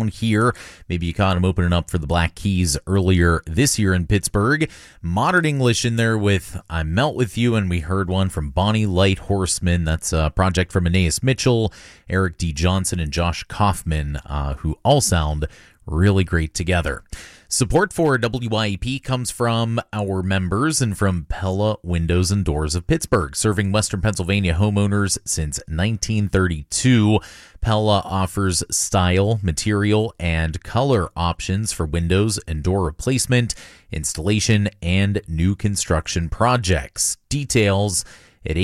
down here. Maybe you caught him opening up for the Black Keys earlier this year in Pittsburgh. Modern English in there with I Melt With You, and we heard one from Bonnie Light Horseman. That's a project from Aeneas Mitchell, Eric D. Johnson, and Josh Kaufman, who all sound really great together. Support for WYEP comes from our members and from Pella Windows and Doors of Pittsburgh, serving Western Pennsylvania homeowners since 1932. Pella offers style, material, and color options for windows and door replacement, installation, and new construction projects. Details at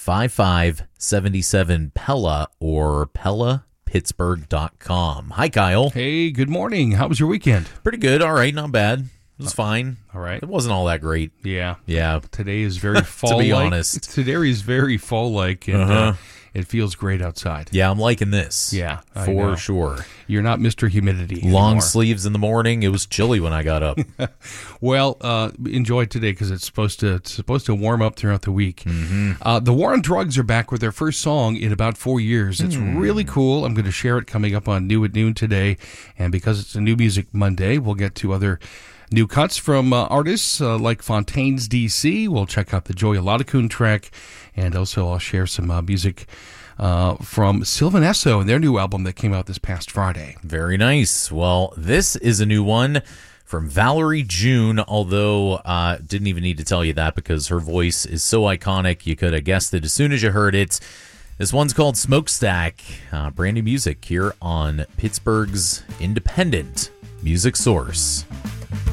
855-77-PELLA or PellaPittsburgh.com. Hi, Kyle. Hey, good morning. How was your weekend? Pretty good. All right. Not bad. It was fine. All right. It wasn't all that great. Yeah. Yeah. Today is very fall-like. To be honest. Today is very fall-like, and it feels great outside. Yeah, I'm liking this. Yeah, I for know. Sure. You're not Mr. Humidity Long anymore. sleeves in the morning. It was chilly when I got up. Well, enjoy today because it's supposed to warm up throughout the week. The War on Drugs are back with their first song in about 4 years. It's really cool. I'm going to share it coming up on New at Noon today. And because it's a New Music Monday, we'll get to other new cuts from artists like Fontaine's DC. We'll check out the Joy Oladequin track. And also I'll share some music from Sylvan Esso and their new album that came out this past Friday. Very nice. Well, this is a new one from Valerie June, although didn't even need to tell you that because her voice is so iconic you could have guessed it as soon as you heard it. This one's called Smokestack, brand new music here on Pittsburgh's independent music source.